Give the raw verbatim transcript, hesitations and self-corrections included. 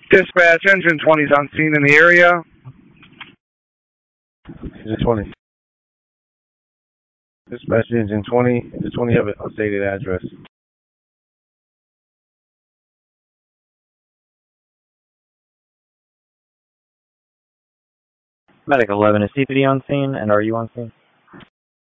Dispatch, engine twenty is on scene in the area. Engine twenty. Dispatch engine twenty. Engine twenty have an updated address. Medic eleven, is C P D on scene, and are you on scene?